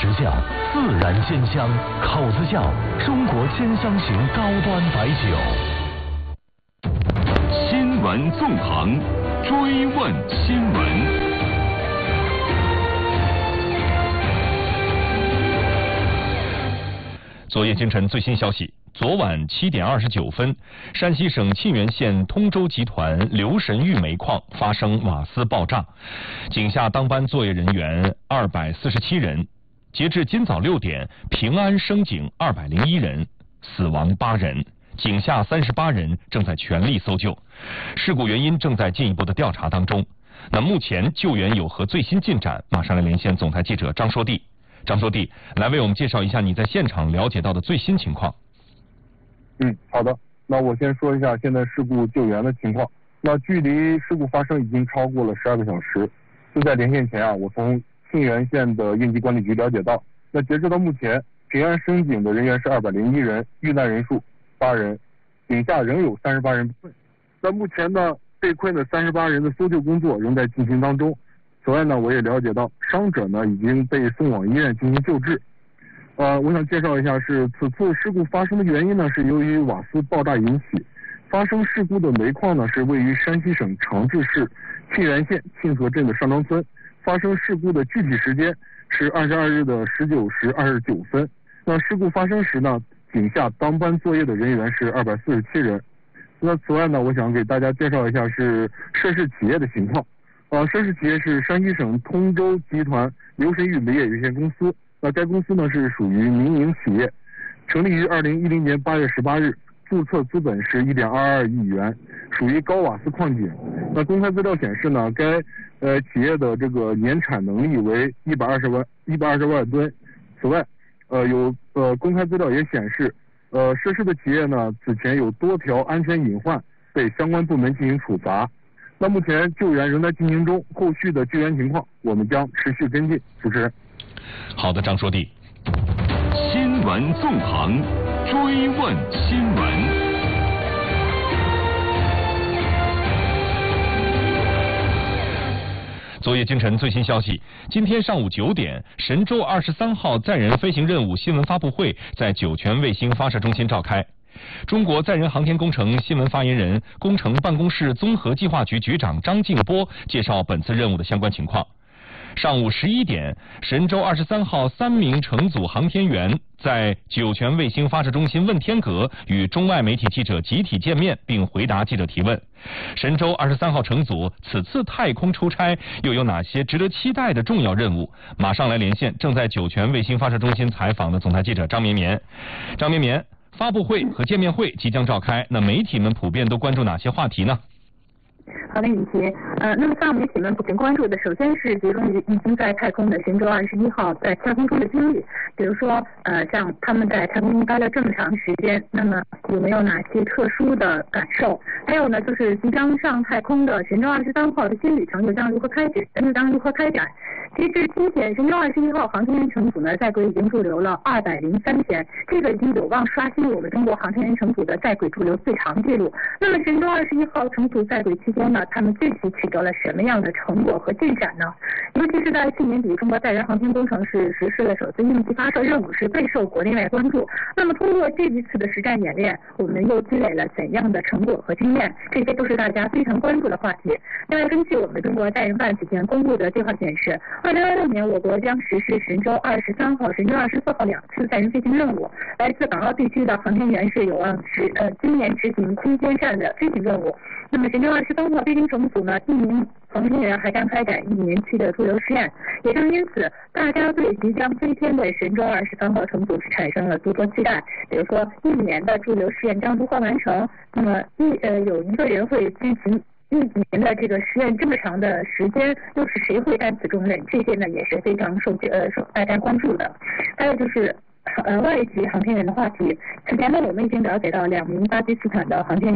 时效，自然鲜香，口子窖中国鲜香型高端白酒。 新闻纵横，追问新闻。 昨夜今晨最新消息，昨晚7点29分，山西省沁源县通州集团留神峪煤矿发生瓦斯爆炸，井下当班作业人员247人。截至今早6点，平安升井201人，死亡8人，井下38人正在全力搜救，事故原因正在进一步的调查当中。那目前救援有何最新进展？马上来连线总台记者张说娣。张说娣，来为我们介绍一下你在现场了解到的最新情况。 好的，那我先说一下现在事故救援的情况。那距离事故发生已经超过了12个小时。就在连线前我从沁源县的应急管理局了解到，那截止到目前，平安升井的人员是201人，遇难人数8人，井下仍有38人被困。那目前呢，被困的38人的搜救工作仍在进行当中。此外呢，我也了解到伤者呢已经被送往医院进行救治。我想介绍一下此次事故发生的原因呢，是由于瓦斯爆炸引起。发生事故的煤矿呢是位于山西省长治市沁源县沁河镇的上庄村。发生事故的具体时间是22日的19时29分。那事故发生时呢，井下当班作业的人员是247人。那此外呢，我想给大家介绍一下涉事企业的情况。涉事企业是山西省通州集团留神峪煤业有限公司。那该公司呢是属于民营企业，成立于2010年8月18日，注册资本是1.22亿元，属于高瓦斯矿井。那公开资料显示呢，该企业的这个年产能力为120万吨。此外，有公开资料也显示，涉事的企业呢此前有多条安全隐患被相关部门进行处罚。那目前救援仍在进行中，后续的救援情况我们将持续跟进。主持人。 好的，张说娣。 新闻纵横，追问新闻。 昨夜今晨最新消息，今天上午9点，神舟23号载人飞行任务新闻发布会在酒泉卫星发射中心召开。中国载人航天工程新闻发言人、工程办公室综合计划局局长张静波介绍本次任务的相关情况。上午11点，神舟23号3名乘组航天员在酒泉卫星发射中心问天阁与中外媒体记者集体见面，并回答记者提问。神舟23号乘组此次太空出差又有哪些值得期待的重要任务？马上来连线正在酒泉卫星发射中心采访的总台记者张绵绵。张绵绵，发布会和见面会即将召开，那媒体们普遍都关注哪些话题呢？ 好的，雨琦。那么像媒体们普遍关注的，首先是集中于已经在太空的神舟21号在太空中的经历，比如说像他们在太空中待了这么长时间，那么有没有哪些特殊的感受？还有呢，就是即将上太空的神舟23号的新旅程又将如何开展？截至今天，神舟21号航天员乘组呢在轨已经驻留了203天，这个已经有望刷新我们中国航天员乘组的在轨驻留最长记录。那么神舟21号乘组在轨期间呢，他们具体取得了什么样的成果和进展呢？尤其是在去年底，中国载人航天工程是实施了首次应急发射任务，是备受国内外关注。那么通过这一次的实战演练，我们又积累了怎样的成果和经验？这些都是大家非常关注的话题。另外，根据我们中国载人办此前公布的计划显示，2026年我国将实施神舟23号、神舟24号2次载人飞行任务。来自港澳地区的航天员是有望今年执行空间站的飞行任务。那么神舟23号飞行乘组呢，1名航天员还将开展1年期的驻留实验。也正因此，大家对即将飞天的神舟23号乘组产生了诸多期待。比如说，1年的驻留实验将如何完成？那么有一个人会进行1年的这个实验这么长的时间，又是谁会担此重任？这些呢也是非常受大家关注的。还有就是外籍航天员的话题。此前呢，我们已经了解到2名巴基斯坦的航天员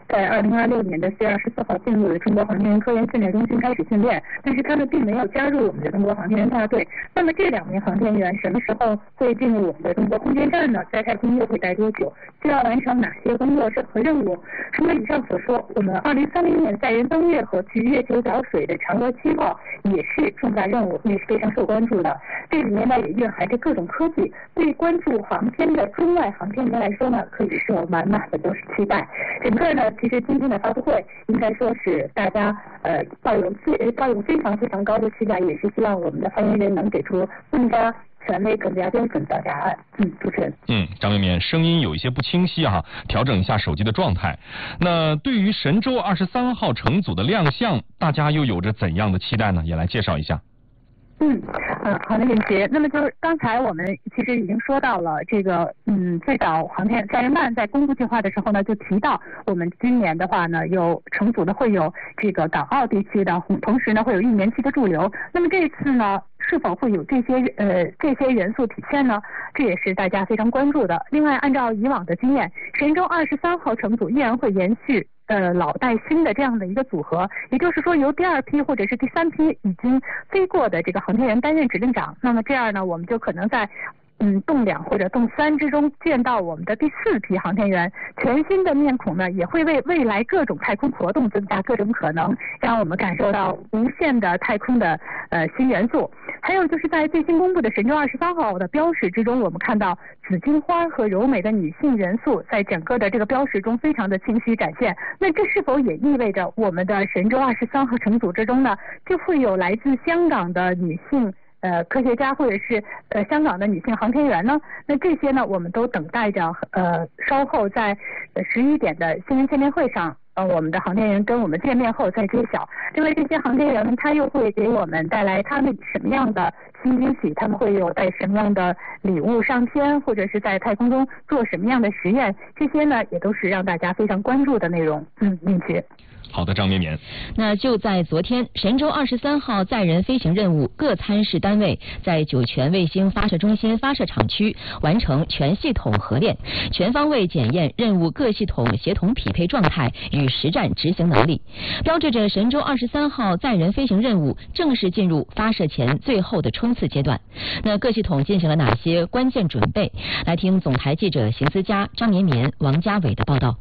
在2026年的4月24号进入了中国航天员科研训练中心开始训练，但是他们并没有加入我们的中国航天员大队。那么这2名航天员什么时候会进入我们的中国空间站呢？在太空又会待多久？需要完成哪些工作和任务？除了以上所说，我们2030年载人登月和去月球找水的嫦娥7号也是重大任务，也是非常受关注的。这里面呢也蕴含着各种科技，对关注航天的中外航天员来说呢，可以说满满的都是期待。整个呢，其实今天的发布会应该说是大家抱有非常非常高的期待，也是希望我们的发言人能给出更加权威、更加标准的答案。主持人。 张绵绵，声音有一些不清晰哈，调整一下手机的状态。那对于神舟23号乘组的亮相，大家又有着怎样的期待呢？也来介绍一下。 好的，允杰。那么就是刚才我们其实已经说到了这个，最早航天载人办在公布计划的时候呢，就提到我们今年的话呢，有乘组的会有这个港澳地区的，同时呢会有1年期的驻留。那么这一次呢，是否会有这些元素体现呢？这也是大家非常关注的。另外，按照以往的经验，神舟23号乘组依然会延续老带新的这样的一个组合，也就是说由第2批或者是第3批已经飞过的这个航天员担任指令长。那么这样呢，我们就可能在动2或者动3之中见到我们的第4批航天员，全新的面孔呢，也会为未来各种太空活动增加各种可能，让我们感受到无限的太空的新元素。还有就是在最新公布的神舟23号的标识之中，我们看到紫荆花和柔美的女性元素在整个的这个标识中非常的清晰展现。那这是否也意味着我们的神舟23号乘组之中呢，就会有来自香港的女性科学家或者是香港的女性航天员呢？那这些呢，我们都等待着稍后在11点的新闻见面会上，我们的航天员跟我们见面后再揭晓。另外，这些航天员们他又会给我们带来他们什么样的新惊喜？他们会有带什么样的礼物上天，或者是在太空中做什么样的实验？这些呢，也都是让大家非常关注的内容。允杰。 好的，张绵绵。 那就在昨天，神舟23号载人飞行任务各参试单位在酒泉卫星发射中心发射场区完成全系统合练，全方位检验任务各系统协同匹配状态与实战执行能力，标志着神舟23号载人飞行任务正式进入发射前最后的冲刺阶段。那各系统进行了哪些关键准备？来听总台记者邢思佳、张绵绵、王家伟的报道。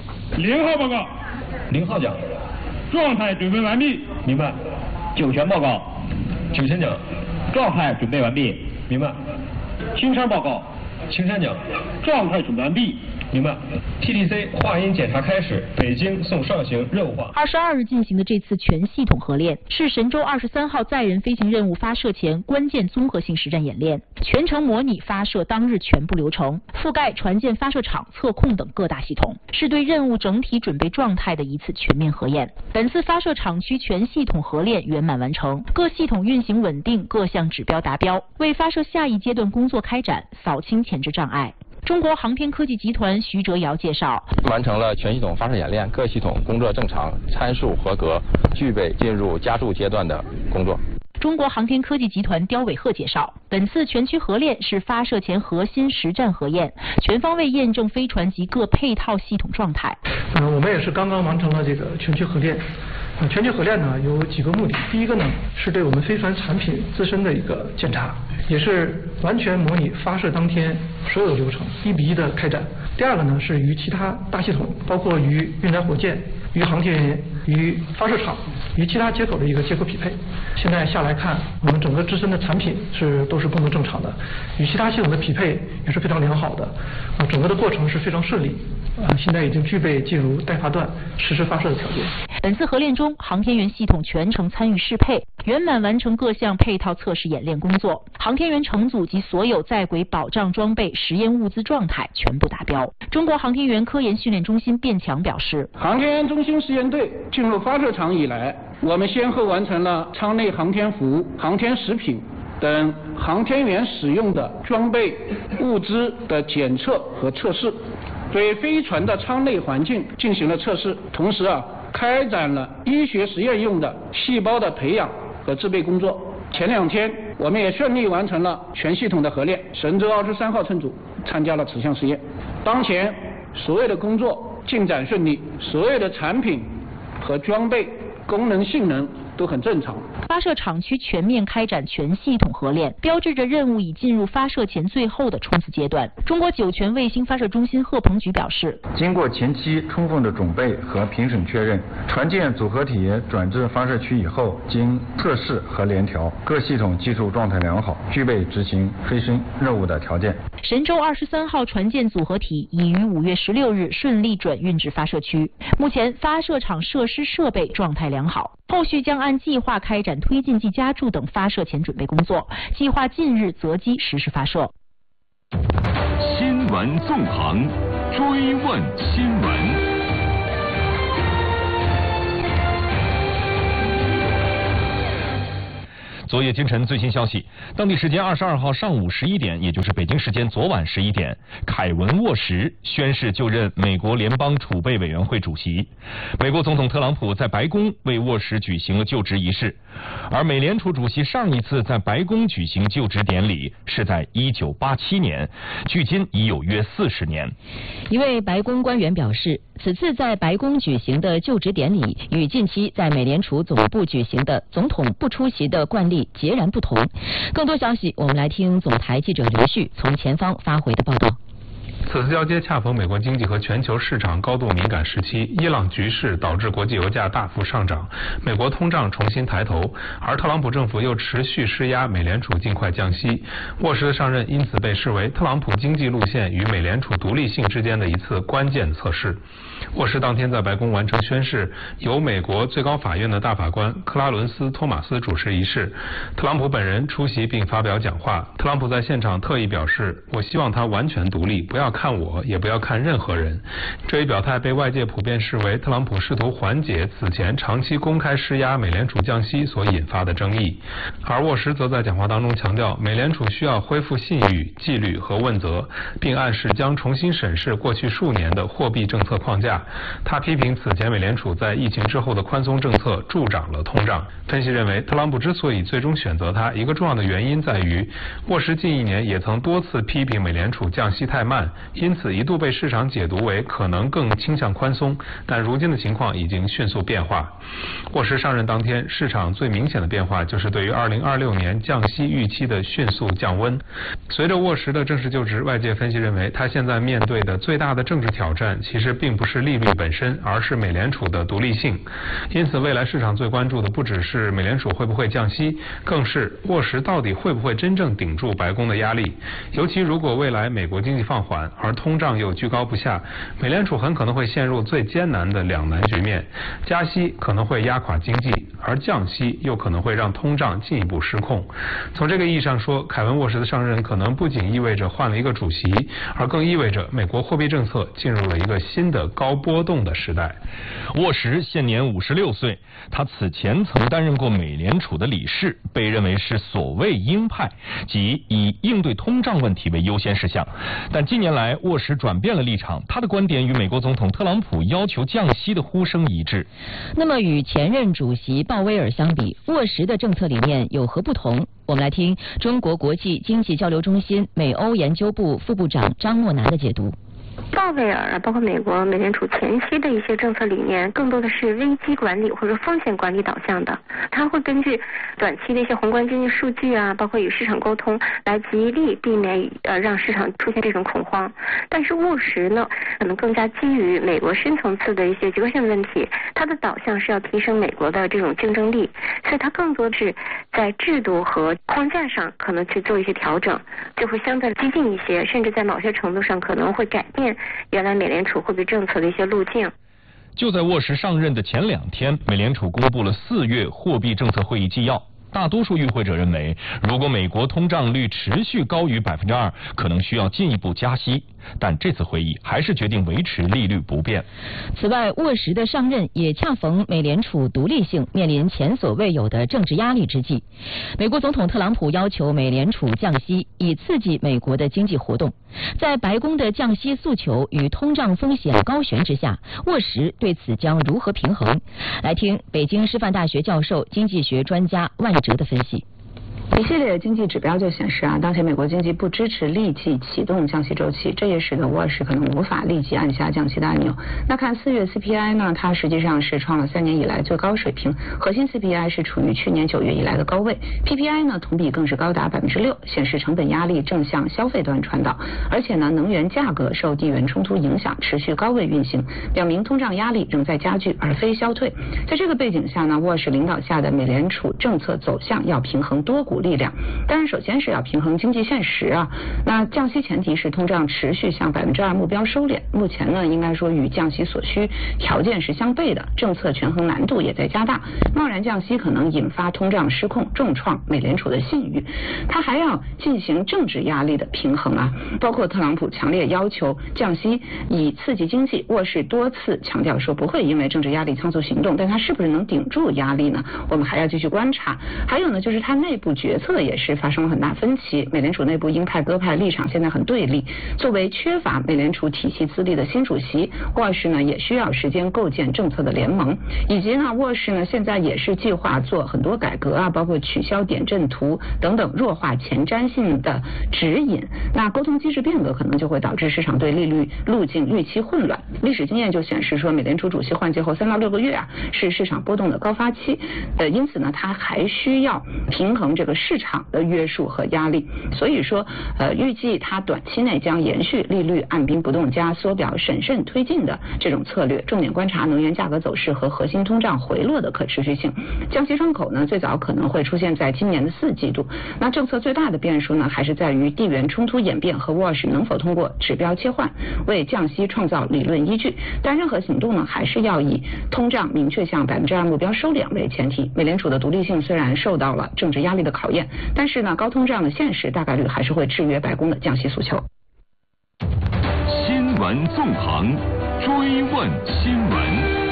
0号报告。 0号讲， 状态准备完毕。 明白。酒泉报告。酒泉讲， 状态准备完毕。 明白。 青山报告。 青山讲， 状态准备完毕。 明白。TDC 话音检查开始，北京送上行任务化。 22日进行的这次全系统合练是神舟23号载人飞行任务发射前关键综合性实战演练，全程模拟发射当日全部流程，覆盖船舰发射场、测控等各大系统，是对任务整体准备状态的一次全面核验。本次发射场区全系统合练圆满完成，各系统运行稳定，各项指标达标，为发射下一阶段工作开展扫清前置障碍。中国航天科技集团徐哲尧介绍， 完成了全系统发射演练，各系统工作正常，参数合格，具备进入加速阶段的工作。 中国航天科技集团刁伟鹤介绍，本次全区合练是发射前核心实战核验，全方位验证飞船及各配套系统状态。 我们也是刚刚完成了这个全区核练。全区核练呢有几个目的，第一个呢是对我们飞船产品自身的一个检查，也是完全模拟发射当天所有流程1比1的开展。第二个呢是与其他大系统，包括与运载火箭、与航天员、与发射场、与其他接口的一个接口匹配。现在下来看，我们整个自身的产品都是工作正常的，与其他系统的匹配也是非常良好的，整个的过程是非常顺利。现在已经具备进入待发段实施发射的条件。 本次合练中，航天员系统全程参与适配，圆满完成各项配套测试演练工作。航天员乘组及所有在轨保障装备、实验物资状态全部达标。中国航天员科研训练中心卞强表示， 航天员中心实验队进入发射场以来，我们先后完成了舱内航天服、航天食品等航天员使用的装备物资的检测和测试，对飞船的舱内环境进行了测试，同时开展了医学实验用的细胞的培养和制备工作。前2天我们也顺利完成了全系统的合练，神舟23号乘组参加了此项实验。当前所有的工作进展顺利，所有的产品和装备功能性能都很正常。 发射场区全面开展全系统合练，标志着任务已进入发射前最后的冲刺阶段。中国酒泉卫星发射中心贺鹏举表示， 经过前期充分的准备和评审确认，船舰组合体转至发射区以后，经测试和联调，各系统技术状态良好，具备执行飞行任务的条件。 神舟23号船舰组合体已于5月16日顺利转运至发射区，目前发射场设施设备状态良好，后续将按计划开展推进剂加注等发射前准备工作，计划近日择机实施发射。 新闻纵横，追问新闻。 昨夜今晨最新消息，当地时间22号上午11点，也就是北京时间昨晚11点，凯文沃什宣誓就任美国联邦储备委员会主席。美国总统特朗普在白宫为沃什举行了就职仪式，而美联储主席上一次在白宫举行就职典礼是在1987年，距今已有约40年。 一位白宫官员表示，此次在白宫举行的就职典礼与近期在美联储总部举行的总统不出席的惯例截然不同。更多消息，我们来听总台记者刘旭从前方发回的报道。 此次交接恰逢美国经济和全球市场高度敏感时期，伊朗局势导致国际油价大幅上涨，美国通胀重新抬头，而特朗普政府又持续施压美联储尽快降息。沃什的上任因此被视为特朗普经济路线与美联储独立性之间的一次关键测试。沃什当天在白宫完成宣誓，由美国最高法院的大法官克拉伦斯·托马斯主持仪式，特朗普本人出席并发表讲话。特朗普在现场特意表示，我希望他完全独立，不要看我，也不要看任何人。这一表态被外界普遍视为特朗普试图缓解此前长期公开施压美联储降息所引发的争议。而沃什则在讲话当中强调，美联储需要恢复信誉、纪律和问责，并暗示将重新审视过去数年的货币政策框架。他批评此前美联储在疫情之后的宽松政策助长了通胀。分析认为，特朗普之所以最终选择他，一个重要的原因在于，沃什近1年也曾多次批评美联储降息太慢，因此一度被市场解读为可能更倾向宽松，但如今的情况已经迅速变化。沃什上任当天，市场最明显的变化就是对于2026年降息预期的迅速降温。随着沃什的正式就职，外界分析认为，他现在面对的最大的政治挑战其实并不是利率本身，而是美联储的独立性。因此，未来市场最关注的不只是美联储会不会降息，更是沃什到底会不会真正顶住白宫的压力。尤其如果未来美国经济放缓，而通胀又居高不下，美联储很可能会陷入最艰难的两难局面。加息可能会压垮经济，而降息又可能会让通胀进一步失控。从这个意义上说，凯文沃什的上任可能不仅意味着换了一个主席，而更意味着美国货币政策进入了一个新的高波动的时代。 沃什现年56岁，他此前曾担任过美联储的理事，被认为是所谓鹰派，即以应对通胀问题为优先事项。但近年来，沃什转变了立场，他的观点与美国总统特朗普要求降息的呼声一致。 那么与前任主席鲍威尔相比，沃什的政策理念有何不同？我们来听中国国际经济交流中心美欧研究部副部长张默南的解读。 鲍威尔包括美国美联储前期的一些政策理念，更多的是危机管理或者风险管理导向的。它会根据短期的一些宏观经济数据啊，包括与市场沟通，来极力避免让市场出现这种恐慌。但是沃什呢，可能更加基于美国深层次的一些结构性问题，它的导向是要提升美国的这种竞争力，所以它更多是在制度和框架上可能去做一些调整，就会相对激进一些，甚至在某些程度上可能会改变原来美联储货币政策的一些路径。 就在沃什上任的前2天，美联储公布了4月货币政策会议纪要。大多数与会者认为，如果美国通胀率持续高于2%，可能需要进一步加息。但这次会议还是决定维持利率不变。 此外，沃什的上任也恰逢美联储独立性面临前所未有的政治压力之际。美国总统特朗普要求美联储降息，以刺激美国的经济活动。在白宫的降息诉求与通胀风险高悬之下，沃什对此将如何平衡？来听北京师范大学教授、经济学专家万哲的分析。 一系列经济指标就显示当前美国经济不支持立即启动降息周期，这也使得沃市可能无法立即按下降息的按钮。那看4月 CPI 呢，它实际上是创了3年以来最高水平，核心 CPI 是处于去年9月以来的高位 ，PPI 呢同比更是高达6%，显示成本压力正向消费端传导，而且呢能源价格受地缘冲突影响持续高位运行，表明通胀压力仍在加剧而非消退。在这个背景下呢，沃市领导下的美联储政策走向要平衡多股力量，当然首先是要平衡经济现实那降息前提是通胀持续向2%目标收敛，目前呢应该说与降息所需条件是相悖的，政策权衡难度也在加大，贸然降息可能引发通胀失控，重创美联储的信誉。它还要进行政治压力的平衡包括特朗普强烈要求降息以刺激经济，沃市多次强调说不会因为政治压力仓促行动，但它是不是能顶住压力呢？我们还要继续观察。还有呢，就是它内部决策也是发生了很大分歧，美联储内部鹰派鸽派立场现在很对立。作为缺乏美联储体系资历的新主席，沃市呢也需要时间构建政策的联盟，以及呢沃市呢现在也是计划做很多改革包括取消点阵图等等，弱化前瞻性的指引。那沟通机制变革可能就会导致市场对利率路径预期混乱。历史经验就显示说，美联储主席换届后3到6个月是市场波动的高发期，因此呢它还需要平衡这个市场的约束和压力。所以说预计它短期内将延续利率按兵不动加缩表审慎推进的这种策略，重点观察能源价格走势和核心通胀回落的可持续性。降息窗口呢最早可能会出现在今年的4季度。那政策最大的变数呢还是在于地缘冲突演变和沃市能否通过指标切换为降息创造理论依据，但任何行动呢还是要以通胀明确向2%目标收敛为前提。美联储的独立性虽然受到了政治压力的考验，但是呢高通胀的现实大概率还是会制约白宫的降息诉求。 新闻纵横，追问新闻。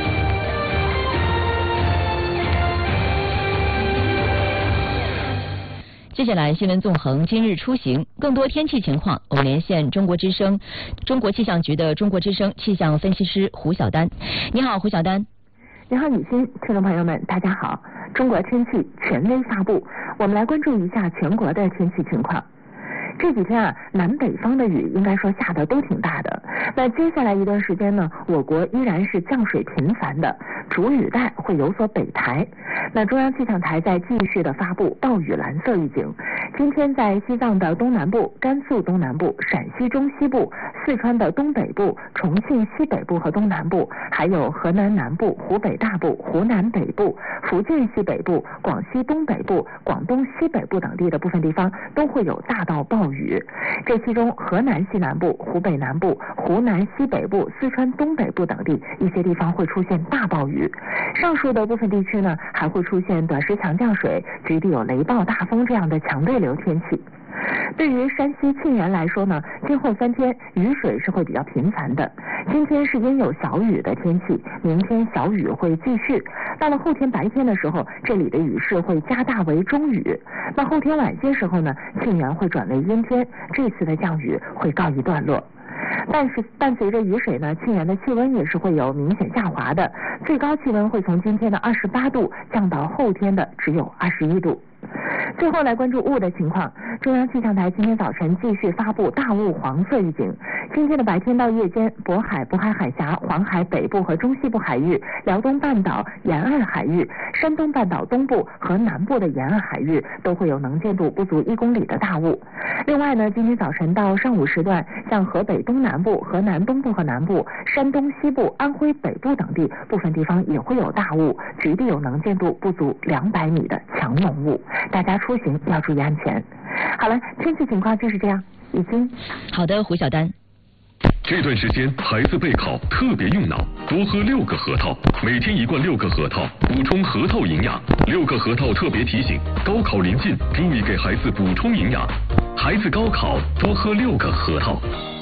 接下来新闻纵横今日出行，更多天气情况，我们连线中国之声中国气象局的中国之声气象分析师胡晓丹。你好，胡晓丹。 你好，雨欣，听众朋友们，大家好。中国天气权威发布，我们来关注一下全国的天气情况。这几天南北方的雨应该说下的都挺大的。那接下来一段时间呢，我国依然是降水频繁的，主雨带会有所北抬。那中央气象台在继续的发布暴雨蓝色预警。今天在西藏的东南部、甘肃东南部、陕西中西部、四川的东北部、重庆西北部和东南部，还有河南南部、湖北大部、湖南北部、福建西北部、广西东北部、广东西北部等地的部分地方都会有大到暴雨。这其中河南西南部、湖北南部、湖南西北部、四川东北部等地一些地方会出现大暴雨。上述的部分地区呢，还会出现短时强降水，局地有雷暴、大风这样的强对流天气。对于山西沁源来说呢，今后3天雨水是会比较频繁的。今天是阴有小雨的天气，明天小雨会继续。到了后天白天的时候，这里的雨势会加大为中雨。那后天晚些时候呢，沁源会转为阴天，这次的降雨会告一段落。但是伴随着雨水呢，沁源的气温也是会有明显下滑的，最高气温会从今天的28度降到后天的只有21度。最后来关注雾的情况，中央气象台今天早晨继续发布大雾黄色预警。今天的白天到夜间，渤海、渤海海峡、黄海北部和中西部海域、辽东半岛沿岸海域、山东半岛东部和南部的沿岸海域都会有能见度不足1公里的大雾。另外呢，今天早晨到上午时段，像河北东南部、河南东部和南部、山东西部、安徽北部等地部分地方也会有大雾，局地有能见度不足200米的强浓雾，大家出行要注意安全。好了，天气情况就是这样。已经好的，胡晓丹。 这段时间孩子备考特别用脑，多喝6个核桃，每天1罐6个核桃，补充核桃营养。6个核桃特别提醒，高考临近，注意给孩子补充营养。孩子高考多喝6个核桃。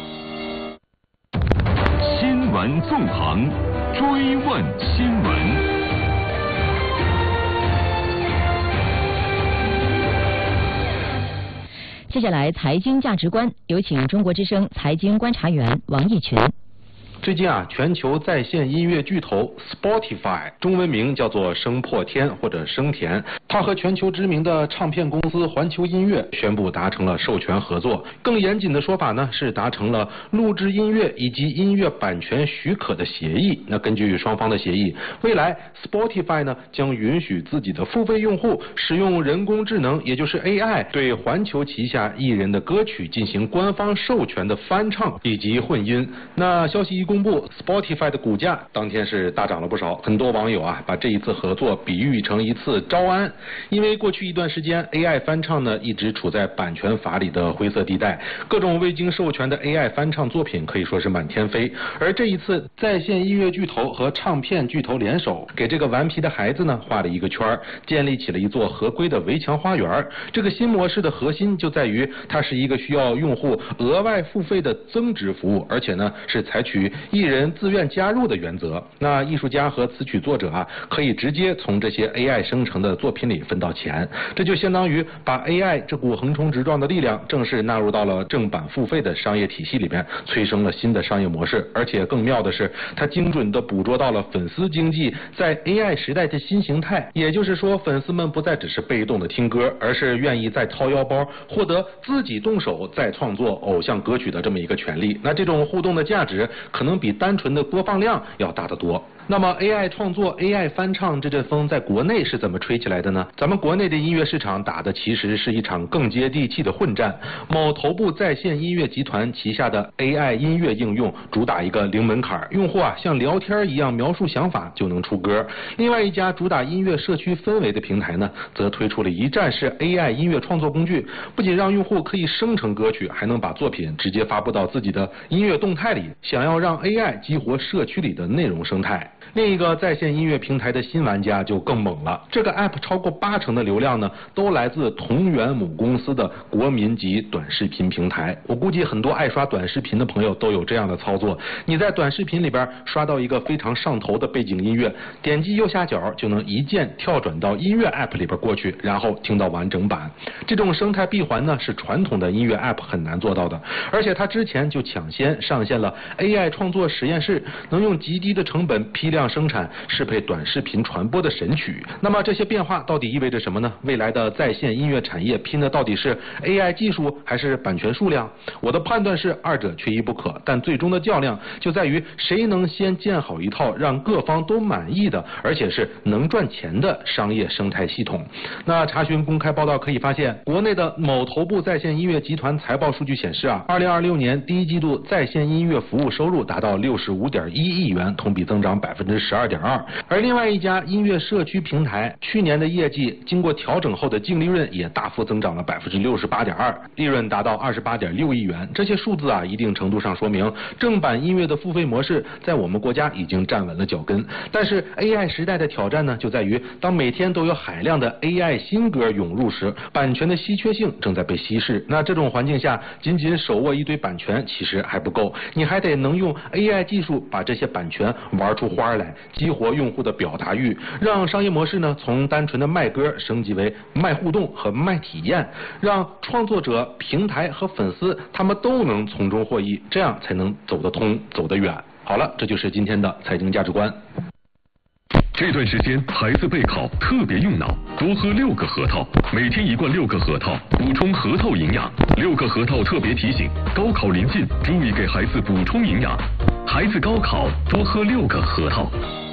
新闻纵横，追问新闻。 接下来财经价值观，有请中国之声财经观察员王毅群。 最近全球在线音乐巨头 Spotify， 中文名叫做声破天或者声田，它和全球知名的唱片公司环球音乐宣布达成了授权合作。更严谨的说法呢，是达成了录制音乐以及音乐版权许可的协议。那根据双方的协议，未来 Spotify 呢将允许自己的付费用户使用人工智能，也就是 AI， 对环球旗下艺人的歌曲进行官方授权的翻唱以及混音。那消息一公布， Spotify 的股价当天是大涨了不少。很多网友把这一次合作比喻成一次招安，因为过去一段时间 AI 翻唱呢一直处在版权法里的灰色地带，各种未经授权的 AI 翻唱作品可以说是满天飞。而这一次在线音乐巨头和唱片巨头联手，给这个顽皮的孩子呢画了一个圈，建立起了一座合规的围墙花园。这个新模式的核心就在于它是一个需要用户额外付费的增值服务，而且呢是采取艺人自愿加入的原则。那艺术家和词曲作者可以直接从这些 AI 生成的作品里分到钱，这就相当于把 AI 这股横冲直撞的力量正式纳入到了正版付费的商业体系里边，催生了新的商业模式。而且更妙的是，它精准地捕捉到了粉丝经济在 AI 时代的新形态，也就是说粉丝们不再只是被动的听歌，而是愿意再掏腰包获得自己动手再创作偶像歌曲的这么一个权利。那这种互动的价值可能比单纯的播放量要大得多。那么 AI 创作 AI 翻唱这阵风在国内是怎么吹起来的呢？咱们国内的音乐市场打的其实是一场更接地气的混战。某头部在线音乐集团旗下的 AI 音乐应用主打一个零门槛，用户像聊天一样描述想法就能出歌。另外一家主打音乐社区氛围的平台呢，则推出了一站式 AI 音乐创作工具，不仅让用户可以生成歌曲，还能把作品直接发布到自己的音乐动态里，想要让 AI 激活社区里的内容生态。另一个在线音乐平台的新玩家就更猛了，这个 app 超过80%的流量呢，都来自同源母公司的国民级短视频平台。我估计很多爱刷短视频的朋友都有这样的操作，你在短视频里边刷到一个非常上头的背景音乐，点击右下角就能一键跳转到音乐 app 里边过去，然后听到完整版。这种生态闭环呢，是传统的音乐 app 很难做到的，而且它之前就抢先上线了 AI 创作实验室，能用极低的成本批量生产适配短视频传播的神曲。那么这些变化到底意味着什么呢？未来的在线音乐产业拼的到底是 AI 技术还是版权数量？我的判断是二者缺一不可，但最终的较量就在于谁能先建好一套让各方都满意的，而且是能赚钱的商业生态系统。那查询公开报道可以发现，国内的某头部在线音乐集团财报数据显示2026年第一季度在线音乐服务收入达到65.1亿元，同比增长12.2%。而另外一家音乐社区平台去年的业绩经过调整后的净利润也大幅增长了68.2%，利润达到28.6亿元。这些数字一定程度上说明正版音乐的付费模式在我们国家已经站稳了脚跟。但是 AI 时代的挑战呢，就在于当每天都有海量的 AI 新歌涌入时，版权的稀缺性正在被稀释。那这种环境下，仅仅手握一堆版权其实还不够，你还得能用 AI 技术把这些版权玩出花来，激活用户的表达欲，让商业模式呢从单纯的卖歌升级为卖互动和卖体验，让创作者、平台和粉丝他们都能从中获益，这样才能走得通、走得远。好了，这就是今天的财经价值观。 这段时间孩子备考特别用脑，多喝6个核桃，每天1罐6个核桃，补充核桃营养。6个核桃特别提醒，高考临近，注意给孩子补充营养。孩子高考多喝6个核桃。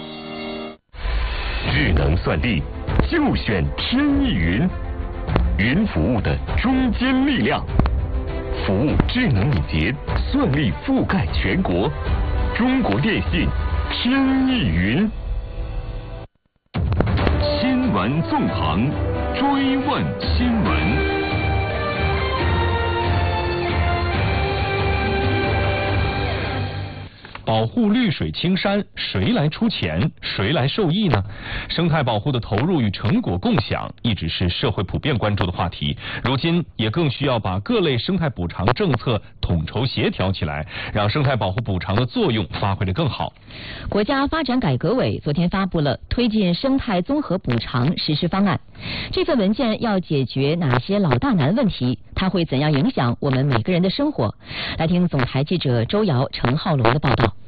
智能算力就选天翼云，云服务的中坚力量，服务智能敏捷，算力覆盖全国。中国电信天翼云。新闻纵横，追问新闻。 保护绿水青山，谁来出钱？谁来受益呢？生态保护的投入与成果共享一直是社会普遍关注的话题，如今也更需要把各类生态补偿政策统筹协调起来，让生态保护补偿的作用发挥得更好。 国家发展改革委昨天发布了推进生态综合补偿实施方案，这份文件要解决哪些老大难问题？它会怎样影响我们每个人的生活？来听总台记者周瑶、陈浩龙的报道。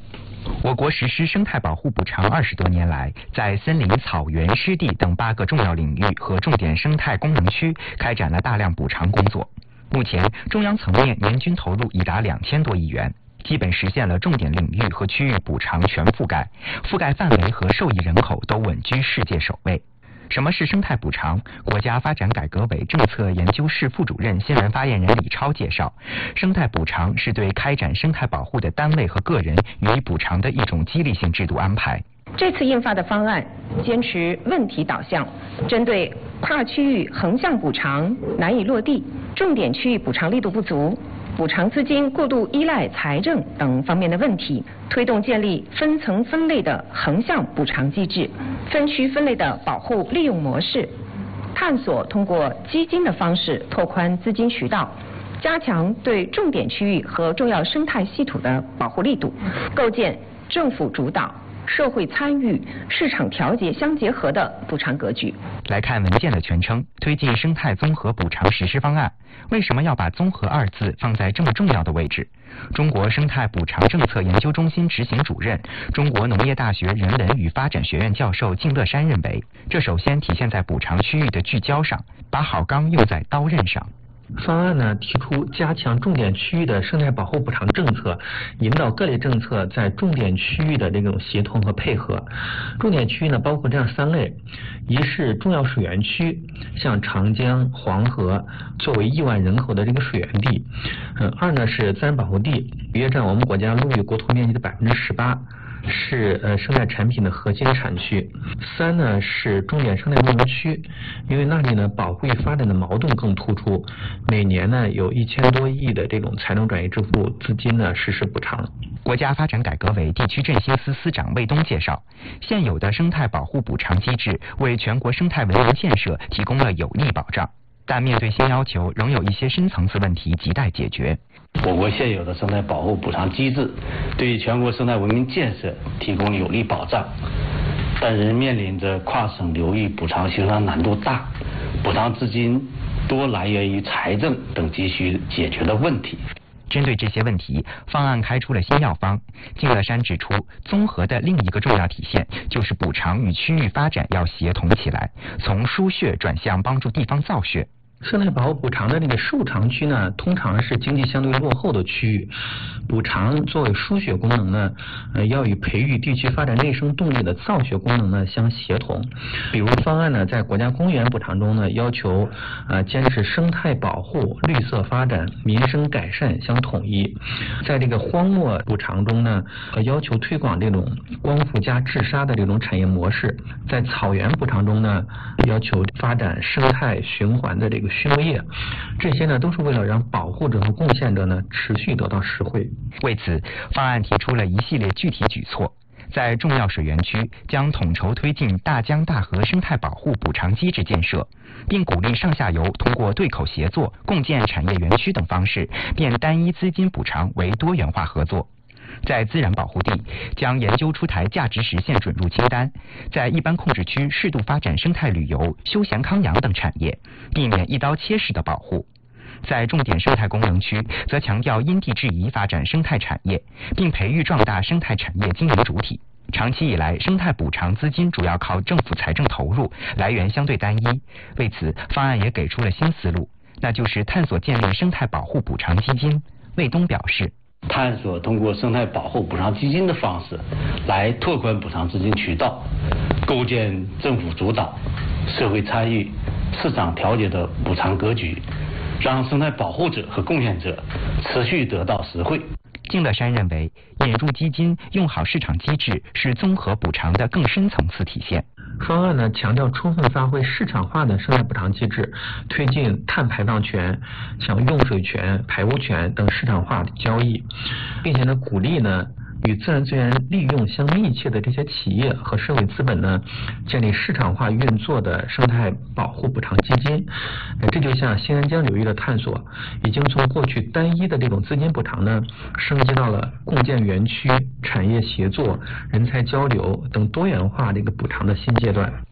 我国实施生态保护补偿20多年来，在森林、草原、湿地等8个重要领域和重点生态功能区开展了大量补偿工作。目前，中央层面年均投入已达2000多亿元，基本实现了重点领域和区域补偿全覆盖，覆盖范围和受益人口都稳居世界首位。什么是生态补偿？国家发展改革委政策研究室副主任、新闻发言人李超介绍，生态补偿是对开展生态保护的单位和个人予以补偿的一种激励性制度安排。 这次印发的方案坚持问题导向，针对跨区域横向补偿难以落地、重点区域补偿力度不足、补偿资金过度依赖财政等方面的问题，推动建立分层分类的横向补偿机制，分区分类的保护利用模式，探索通过基金的方式拓宽资金渠道，加强对重点区域和重要生态系统的保护力度，构建政府主导、社会参与、市场调节相结合的补偿格局。 来看文件的全称：推进生态综合补偿实施方案。为什么要把综合2字放在这么重要的位置？中国生态补偿政策研究中心执行主任、中国农业大学人文与发展学院教授靳乐山认为，这首先体现在补偿区域的聚焦上，把好钢用在刀刃上。 方案呢提出加强重点区域的生态保护补偿政策，引导各类政策在重点区域的这种协同和配合。重点区域呢包括这样3类：一是重要水源区，像长江、黄河作为亿万人口的这个水源地；二呢是自然保护地，约占我们国家陆域国土面积的18%。是生态产品的核心产区。3呢是重点生态功能区，因为那里呢保护与发展的矛盾更突出，每年呢有1000多亿的这种财政转移支付资金呢实施补偿。 国家发展改革委地区振兴司司长魏东介绍，现有的生态保护补偿机制为全国生态文明建设提供了有力保障，但面对新要求，仍有一些深层次问题亟待解决。 我国现有的生态保护补偿机制对全国生态文明建设提供有力保障，但仍面临着跨省流域补偿协商难度大、补偿资金多来源于财政等急需解决的问题。 针对这些问题，方案开出了新药方。靳乐山指出，综合的另一个重要体现就是补偿与区域发展要协同起来，从输血转向帮助地方造血。 生态保护补偿的这个受偿区呢，通常是经济相对落后的区域，补偿作为输血功能呢，要与培育地区发展内生动力的造血功能呢相协同。比如方案呢，在国家公园补偿中呢，要求坚持生态保护、绿色发展、民生改善相统一；在这个荒漠补偿中呢，要求推广这种光伏加治沙的这种产业模式；在草原补偿中呢，要求发展生态循环的这个畜牧业，这些呢都是为了让保护者和贡献者呢持续得到实惠。 为此，方案提出了一系列具体举措，在重要水源区将统筹推进大江大河生态保护补偿机制建设，并鼓励上下游通过对口协作、共建产业园区等方式，变单一资金补偿为多元化合作。在自然保护地，将研究出台价值实现准入清单，在一般控制区适度发展生态旅游、休闲康养等产业，避免一刀切式的保护。在重点生态功能区，则强调因地制宜发展生态产业，并培育壮大生态产业经营主体。长期以来，生态补偿资金主要靠政府财政投入，来源相对单一。为此，方案也给出了新思路，那就是探索建立生态保护补偿基金。魏东表示， 探索通过生态保护补偿基金的方式来拓宽补偿资金渠道，构建政府主导、社会参与、市场调节的补偿格局，让生态保护者和贡献者持续得到实惠。 靳乐山认为，引入基金、用好市场机制是综合补偿的更深层次体现。 方案呢强调充分发挥市场化的生态补偿机制，推进碳排放权、像用水权、排污权等市场化的交易，并且呢鼓励呢与自然资源利用相密切的这些企业和社会资本呢，建立市场化运作的生态保护补偿基金。这就像新安江流域的探索，已经从过去单一的这种资金补偿呢，升级到了共建园区、产业协作、人才交流等多元化这个补偿的新阶段。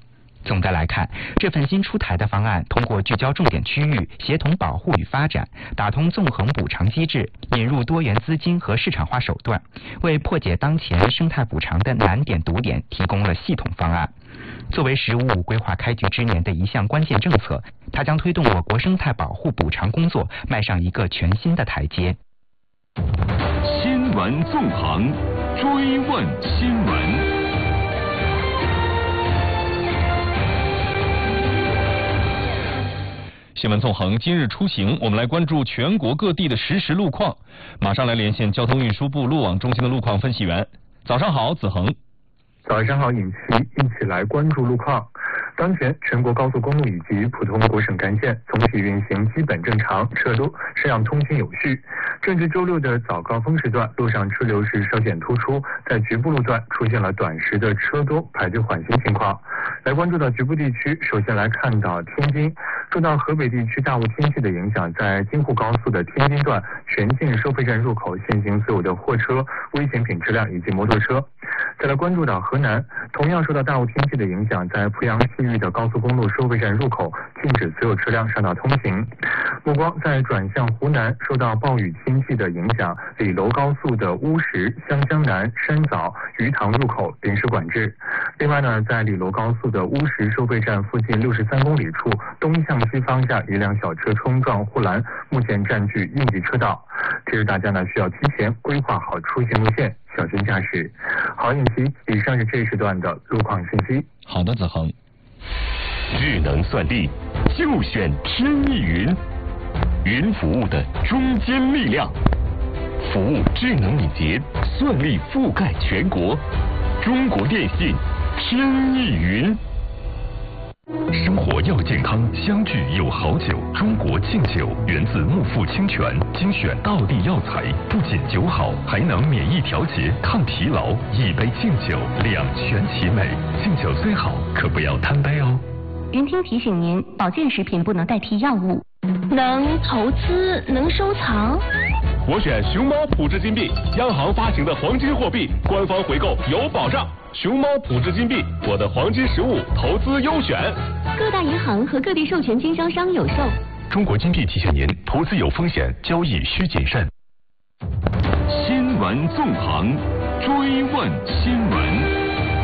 总的来看，这份新出台的方案通过聚焦重点区域、协同保护与发展、打通纵横补偿机制、引入多元资金和市场化手段，为破解当前生态补偿的难点堵点提供了系统方案。作为“十五五”规划开局之年的一项关键政策，它将推动我国生态保护补偿工作迈上一个全新的台阶。 新闻纵横，追问新闻。 新闻纵横，今日出行，我们来关注全国各地的实时路况。马上来连线交通运输部路网中心的路况分析员。早上好，子恒。 早上好，尹奇，一起来关注路况。当前全国高速公路以及普通国省干线总体运行基本正常，车辆通行有序。正值周六的早高峰时段，路上车流是稍显突出，在局部路段出现了短时的车多排队缓行情况。来关注到局部地区，首先来看到天津，受到河北地区大雾天气的影响，在京沪高速的天津段全境收费站入口限行所有的货车、危险品车辆以及摩托车。再来关注到河南，同样受到大雾天气的影响，在濮阳西域的高速公路收费站入口禁止所有车辆上道通行。目光在转向湖南，受到暴雨天气的影响，李楼高速的乌石、湘江南、山枣、鱼塘入口临时管制。另外呢，在李楼高速的乌石收费站附近63公里处，东向西方向一辆小车冲撞护栏，目前占据应急车道。提示大家呢，需要提前规划好出行路线，小心驾驶。好，尹奇，以上是这一时段的路况信息。 好的，子恒。 智能算力，就选天翼云，云服务的中坚力量，服务智能敏捷，算力覆盖全国。中国电信，天翼云。 生活要健康，相聚有好酒。中国劲酒源自木富清泉，精选道地药材，不仅酒好，还能免疫调节、抗疲劳。一杯劲酒，两全其美。劲酒虽好，可不要贪杯哦。 云听提醒您，保健食品不能代替药物。能投资，能收藏。 我选熊猫普智金币，央行发行的黄金货币，官方回购有保障。熊猫普智金币，我的黄金实物投资优选。 各大银行和各地授权经销商有售。 中国金币提醒您，投资有风险，交易需谨慎。 新闻纵横，追问新闻。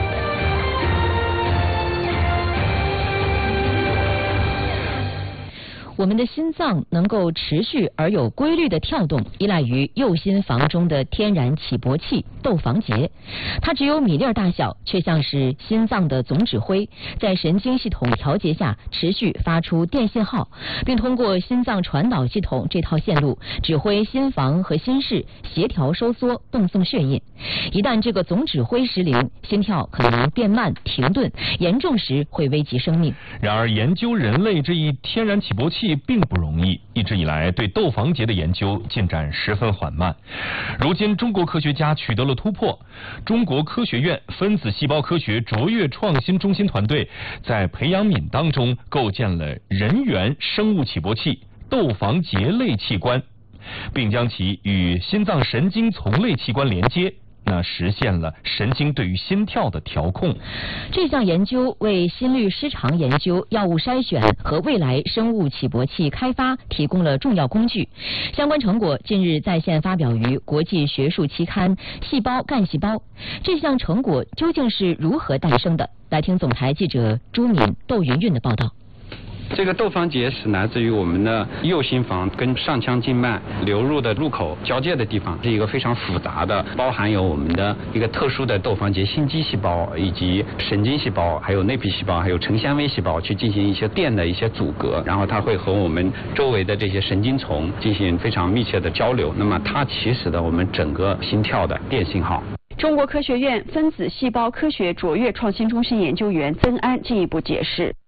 我们的心脏能够持续而有规律的跳动，依赖于右心房中的天然起搏器窦房结。它只有米粒大小，却像是心脏的总指挥，在神经系统调节下持续发出电信号，并通过心脏传导系统这套线路指挥心房和心室协调收缩，泵送血液。一旦这个总指挥失灵，心跳可能变慢、停顿，严重时会危及生命。 然而，研究人类这一天然起搏器并不容易，一直以来对窦房结的研究进展十分缓慢。如今，中国科学家取得了突破。中国科学院分子细胞科学卓越创新中心团队在培养皿当中构建了人源生物起搏器窦房结类器官，并将其与心脏神经丛类器官连接，实现了神经对于心跳的调控。 这项研究为心律失常研究、药物筛选和未来生物起搏器开发提供了重要工具。相关成果近日在线发表于国际学术期刊《细胞干细胞》。这项成果究竟是如何诞生的？来听总台记者朱敏、窦云韵的报道。 这个窦房结是来自于我们的右心房跟上腔静脉流入的入口交界的地方，是一个非常复杂的，包含有我们的一个特殊的窦房结心肌细胞，以及神经细胞，还有内皮细胞，还有成纤维细胞去进行一些电的一些阻隔，然后它会和我们周围的这些神经丛进行非常密切的交流，那么它起始的我们整个心跳的电信号。 中国科学院分子细胞科学卓越创新中心研究员曾安进一步解释，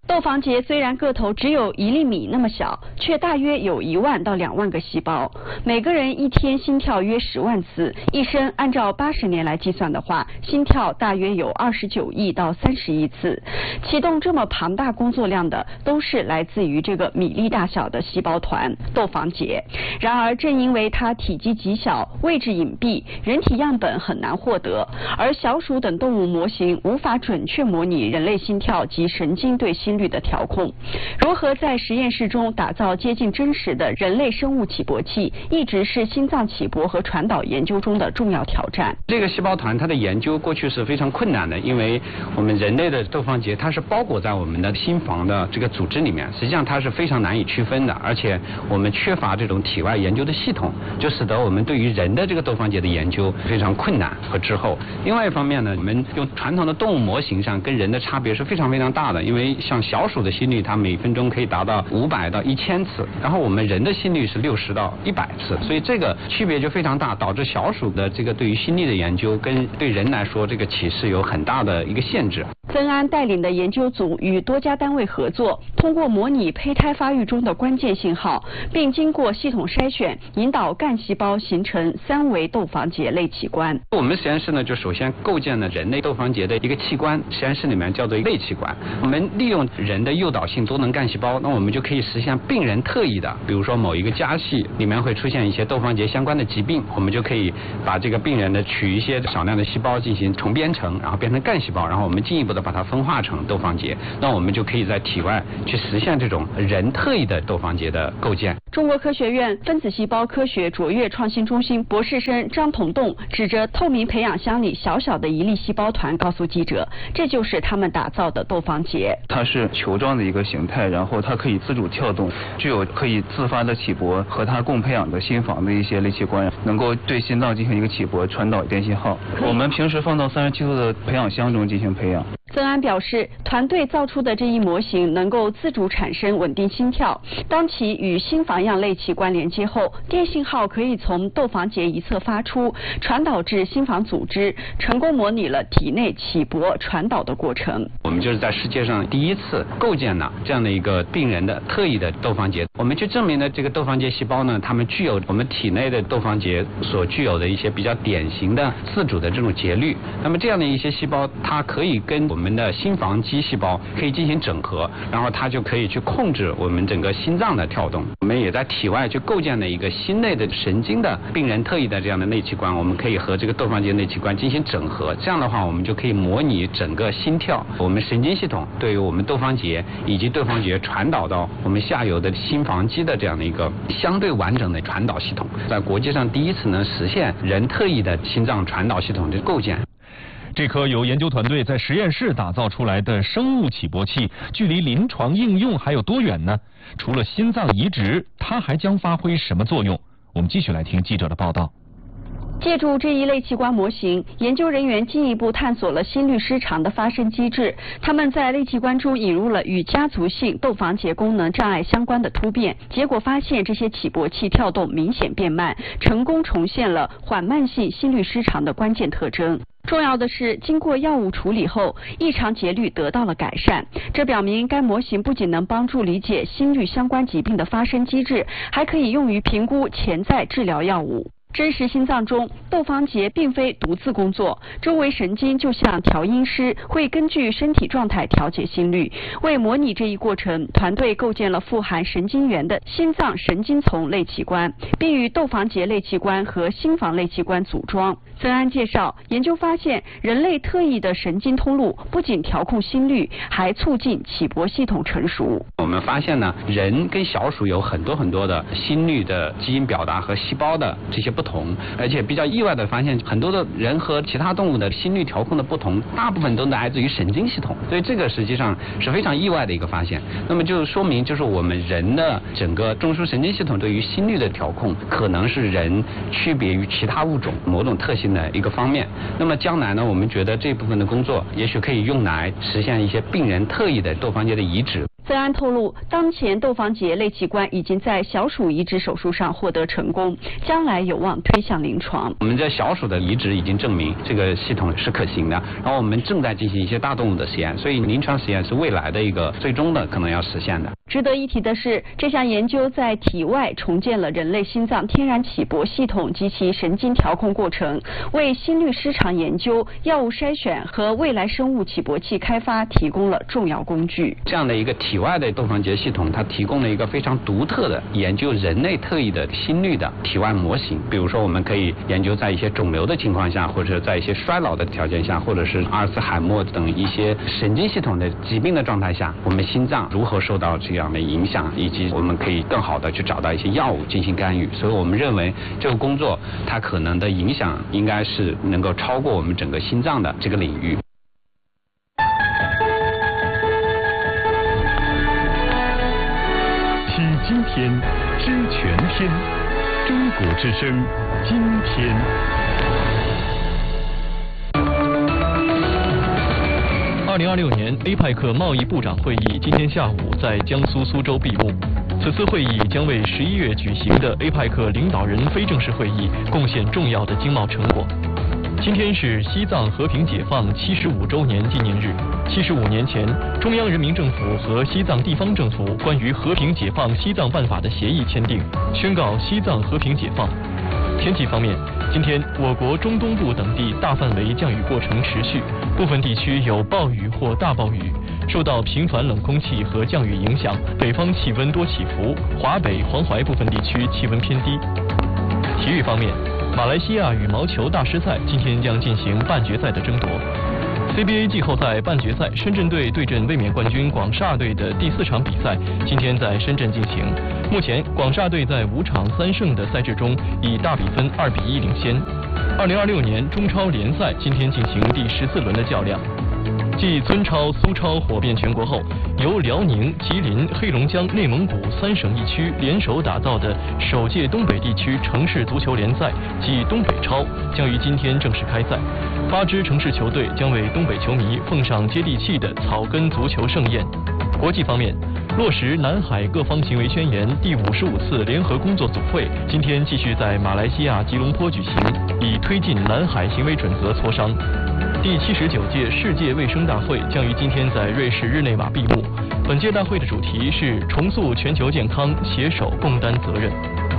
窦房结虽然个头只有1厘米那么小，却大约有1万到2万个细胞，每个人一天心跳约10万次，一生按照80年来计算的话，心跳大约有29亿到30亿次。启动这么庞大工作量的，都是来自于这个米粒大小的细胞团窦房结。然而，正因为它体积极小、位置隐蔽，人体样本很难获得，而小鼠等动物模型无法准确模拟人类心跳及神经对心率的调控。如何在实验室中打造接近真实的人类生物起搏器，一直是心脏起搏和传导研究中的重要挑战。 这个细胞团它的研究过去是非常困难的，因为我们人类的窦房结它是包裹在我们的心房的这个组织里面，实际上它是非常难以区分的，而且我们缺乏这种体外研究的系统，就使得我们对于人的这个窦房结的研究非常困难和滞后。另外一方面呢，我们用传统的动物模型上跟人的差别是非常非常大的，因为像小鼠的心率它每分钟可以达到500到1000次，然后我们人的心率是60到100次，所以这个区别就非常大，导致小鼠的这个对于心率的研究跟对人来说这个启示有很大的一个限制。 曾安带领的研究组与多家单位合作，通过模拟胚胎发育中的关键信号，并经过系统筛选，引导干细胞形成3维窦房结类器官。 我们实验室呢，就首先构建了人类窦房结的一个器官，实验室里面叫做类器官。我们利用人的诱导性多能干细胞，那我们就可以实现病人特异的，比如说某一个家系里面会出现一些窦房结相关的疾病，我们就可以把这个病人的取一些少量的细胞进行重编程，然后变成干细胞，然后我们进一步的把它分化成窦房结，那我们就可以在体外去实现这种人特异的窦房结的构建。 中国科学院分子细胞科学卓越创新中心博士生张同栋指着透明培养箱里小小的一粒细胞团告诉记者，这就是他们打造的窦房结。 它是球状的一个形态，然后它可以自主跳动，具有可以自发的起搏，和它共培养的心房的一些类器官能够对心脏进行一个起搏，传导电信号。我们平时放到37度的培养箱中进行培养。 曾安表示，团队造出的这一模型能够自主产生稳定心跳，当其与心房样类器官连接后，电信号可以从窦房结一侧发出，传导至心房组织，成功模拟了体内起搏传导的过程。 我们就是在世界上第一次构建了这样的一个病人的特异的窦房结，我们去证明了这个窦房结细胞呢，它们具有我们体内的窦房结所具有的一些比较典型的自主的这种节律。那么这样的一些细胞，它可以跟我们的心房肌细胞可以进行整合，然后它就可以去控制我们整个心脏的跳动。我们也在体外去构建了一个心内的神经的病人特异的这样的内器官，我们可以和这个窦房结内器官进行整合，这样的话我们就可以模拟整个心跳，我们神经系统对于我们窦房结以及窦房结传导到我们下游的心房肌的这样的一个相对完整的传导系统，在国际上第一次能实现人特异的心脏传导系统的构建。 这颗由研究团队在实验室打造出来的生物起搏器，距离临床应用还有多远呢？除了心脏移植，它还将发挥什么作用？我们继续来听记者的报道。 借助这一类器官模型，研究人员进一步探索了心律失常的发生机制。他们在类器官中引入了与家族性窦房结功能障碍相关的突变，结果发现这些起搏器跳动明显变慢，成功重现了缓慢性心律失常的关键特征。重要的是，经过药物处理后，异常节律得到了改善。这表明该模型不仅能帮助理解心律相关疾病的发生机制，还可以用于评估潜在治疗药物。真实心脏中，窦房结并非独自工作，周围神经就像调音师，会根据身体状态调节心率。为模拟这一过程，团队构建了富含神经元的心脏神经丛类器官，并与窦房结类器官和心房类器官组装。曾安介绍，研究发现，人类特异的神经通路不仅调控心率，还促进起搏系统成熟。 我们发现呢，人跟小鼠有很多的心率的基因表达和细胞的这些不同，而且比较意外的发现，很多的人和其他动物的心率调控的不同，大部分都来自于神经系统，所以这个实际上是非常意外的一个发现。那么就说明，就是我们人的整个中枢神经系统对于心率的调控，可能是人区别于其他物种某种特性的一个方面。那么将来呢，我们觉得这部分的工作也许可以用来实现一些病人特异的窦房结的移植。 曾安透露，当前窦房结类器官已经在小鼠移植手术上获得成功，将来有望推向临床。 我们在小鼠的移植已经证明这个系统是可行的，然后我们正在进行一些大动物的实验，所以临床实验是未来的一个最终的可能要实现的。 值得一提的是，这项研究在体外重建了人类心脏天然起搏系统及其神经调控过程，为心律失常研究、药物筛选和未来生物起搏器开发提供了重要工具。 这样的一个体外的窦房结系统，它提供了一个非常独特的研究人类特异的心率的体外模型。比如说，我们可以研究在一些肿瘤的情况下，或者在一些衰老的条件下，或者是阿尔茨海默等一些神经系统的疾病的状态下，我们心脏如何受到这样的影响，以及我们可以更好的去找到一些药物进行干预。所以我们认为这个工作它可能的影响应该是能够超过我们整个心脏的这个领域。 听今天，知全天，中国之声，今天。 2026年 APEC 贸易部长会议今天下午在江苏苏州闭幕。此次会议将为11月举行的 APEC 领导人非正式会议贡献重要的经贸成果。今天是西藏和平解放75周年纪念日。75年前，中央人民政府和西藏地方政府关于和平解放西藏办法的协议签订，宣告西藏和平解放。天气方面，今天我国中东部等地大范围降雨过程持续，部分地区有暴雨或大暴雨。受到频繁冷空气和降雨影响，北方气温多起伏，华北、黄淮部分地区气温偏低。体育方面，马来西亚羽毛球大师赛今天将进行半决赛的争夺。CBA 季后赛半决赛，深圳队对阵卫冕冠军广厦队的第4场比赛，今天在深圳进行。目前，广厦队在5场3胜的赛制中，以大比分2比1领先。2026年中超联赛今天进行第14轮的较量。继村超、苏超火遍全国后，由辽宁、吉林、黑龙江、内蒙古3省1区联手打造的首届东北地区城市足球联赛暨东北超将于今天正式开赛。8支城市球队将为东北球迷奉上接地气的草根足球盛宴。国际方面，落实南海各方行为宣言第55次联合工作组会今天继续在马来西亚吉隆坡举行，以推进南海行为准则磋商。第79届世界卫生大会将于今天在瑞士日内瓦闭幕。本届大会的主题是重塑全球健康，携手共担责任。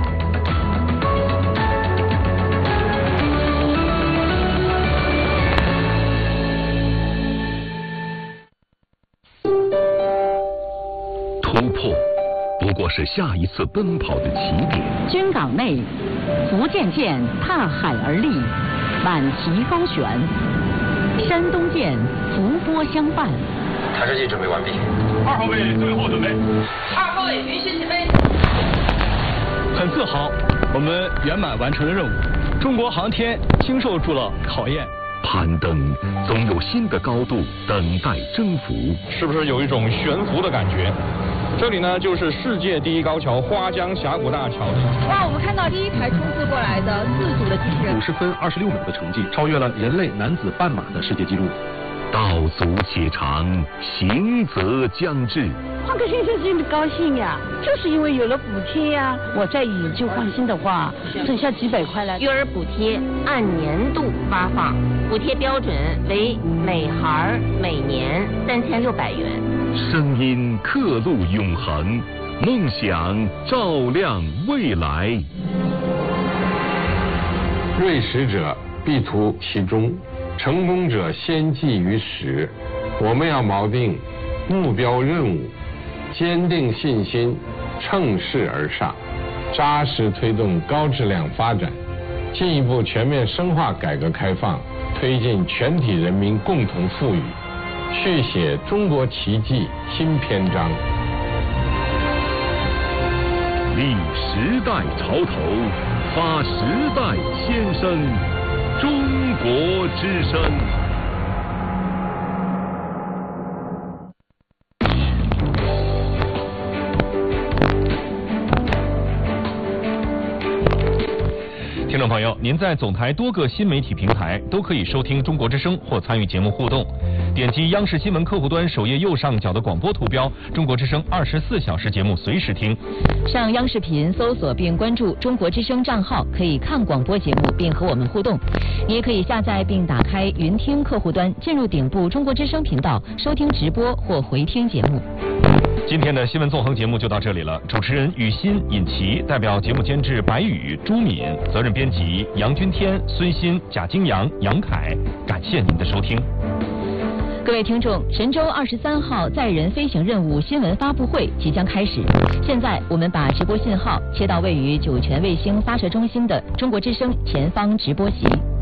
突破不过是下一次奔跑的起点。 军港内，福建舰踏海而立，满旗高悬；山东舰伏波相伴。 抬射器准备完毕。 2号位最后准备。 2号位允许起飞。 很自豪，我们圆满完成了任务。中国航天经受住了考验。 攀登总有新的高度等待征服， 是不是有一种悬浮的感觉？这里呢，就是世界第一高桥花江峡谷大桥。 哇，我们看到第一排冲刺过来的4组的机器人， 50分26秒的成绩，超越了人类男子半马的世界纪录。 道阻且长，行则将至。 换个新车真的高兴呀，就是因为有了补贴呀。我再以旧换新的话，省下几百块来。 育儿补贴按年度发放，补贴标准为每孩每年3600元。 声音刻录永恒，梦想照亮未来。 锐实者必图其中，成功者先记于始。我们要锚定目标任务，坚定信心，乘势而上，扎实推动高质量发展，进一步全面深化改革开放，推进全体人民共同富裕，续写中国奇迹新篇章。 立时代潮头，发时代先声，中国之声。 听众朋友，您在总台多个新媒体平台都可以收听中国之声或参与节目互动。点击央视新闻客户端首页右上角的广播图标，中国之声24小时节目随时听。 上央视频搜索并关注中国之声账号，可以看广播节目并和我们互动。你也可以下载并打开云听客户端，进入顶部中国之声频道收听直播或回听节目。 今天的新闻纵横节目就到这里了。主持人雨欣、尹琪，代表节目监制白宇、朱敏，责任编辑杨君天、孙鑫、贾金阳、杨凯，感谢您的收听。 各位听众，神舟23号载人飞行任务新闻发布会即将开始。现在我们把直播信号切到位于酒泉卫星发射中心的中国之声前方直播席。